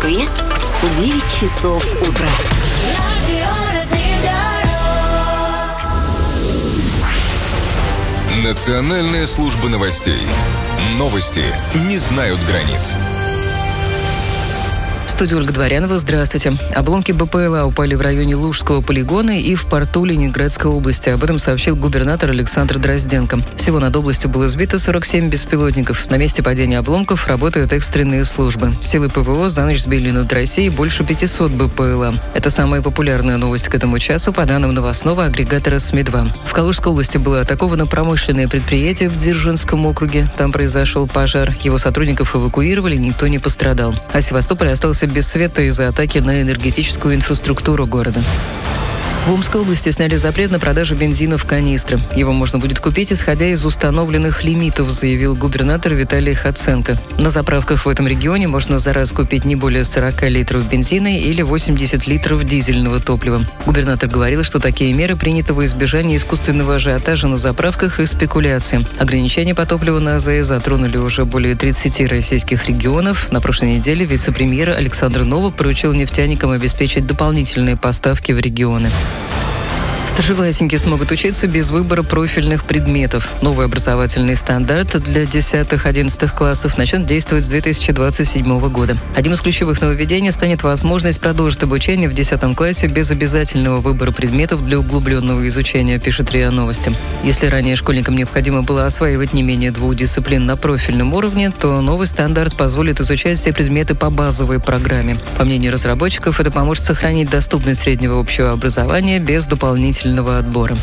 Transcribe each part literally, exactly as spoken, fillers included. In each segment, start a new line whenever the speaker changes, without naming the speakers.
Москве девять часов утра.
Национальная служба новостей. Новости не знают границ.
В студии Ольга Дворянова. Здравствуйте. Обломки БПЛА упали в районе Лужского полигона и в порту Ленинградской области. Об этом сообщил губернатор Александр Дрозденко. Всего над областью было сбито сорок семь беспилотников. На месте падения обломков работают экстренные службы. Силы ПВО за ночь сбили над Россией больше пятисот БПЛА. Это самая популярная новость к этому часу, по данным новостного агрегатора СМИ два. В Калужской области было атаковано промышленное предприятие в Дзержинском округе. Там произошел пожар. Его сотрудников эвакуировали, никто не пострадал. А Севастополь остался без света из-за атаки на энергетическую инфраструктуру города. В Омской области сняли запрет на продажу бензина в канистры. Его можно будет купить, исходя из установленных лимитов, заявил губернатор Виталий Хоценко. На заправках в этом регионе можно за раз купить не более сорок литров бензина или восемьдесят литров дизельного топлива. Губернатор говорил, что такие меры приняты во избежание искусственного ажиотажа на заправках и спекуляции. Ограничения по топливу на АЗС затронули уже более тридцати российских регионов. На прошлой неделе вице-премьер Александр Новак поручил нефтяникам обеспечить дополнительные поставки в регионы. Старшеклассники смогут учиться без выбора профильных предметов. Новый образовательный стандарт для десятых-одиннадцатых классов начнет действовать с две тысячи двадцать седьмого года. Одним из ключевых нововведений станет возможность продолжить обучение в десятом классе без обязательного выбора предметов для углубленного изучения, пишет РИА Новости. Если ранее школьникам необходимо было осваивать не менее двух дисциплин на профильном уровне, то новый стандарт позволит изучать все предметы по базовой программе. По мнению разработчиков, это поможет сохранить доступность среднего общего образования без дополнительного отбора.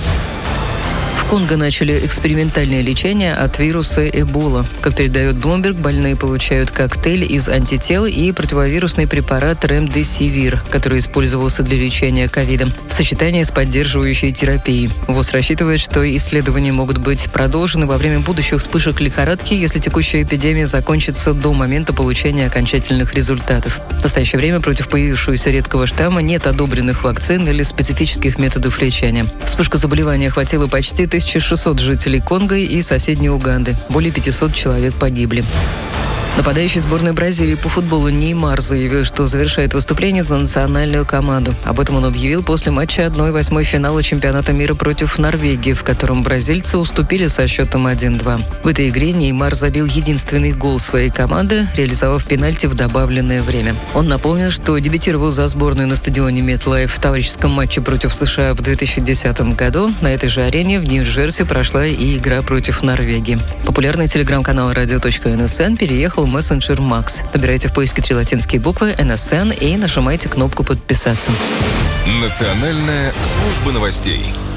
В Конго начали экспериментальное лечение от вируса Эбола. Как передает Bloomberg, больные получают коктейль из антител и противовирусный препарат ремдесивир, который использовался для лечения ковида, в сочетании с поддерживающей терапией. ВОЗ рассчитывает, что исследования могут быть продолжены во время будущих вспышек лихорадки, если текущая эпидемия закончится до момента получения окончательных результатов. В настоящее время против появившегося редкого штамма нет одобренных вакцин или специфических методов лечения. Вспышка заболевания охватила почти тысяча шестьсот жителей Конго и соседней Уганды. Более пятисот человек погибли. Нападающий сборной Бразилии по футболу Неймар заявил, что завершает выступление за национальную команду. Об этом он объявил после матча одна восьмая финала чемпионата мира против Норвегии, в котором бразильцы уступили со счетом один-два. В этой игре Неймар забил единственный гол своей команды, реализовав пенальти в добавленное время. Он напомнил, что дебютировал за сборную на стадионе MetLife в товарищеском матче против США в две тысячи десятом году. На этой же арене в Нью-Джерси прошла и игра против Норвегии. Популярный телеграм-канал радио точка эн эс эн переехал мессенджер Макс. Набирайте в поиске три латинские буквы эн эс эн и нажимайте кнопку «Подписаться».
Национальная служба новостей.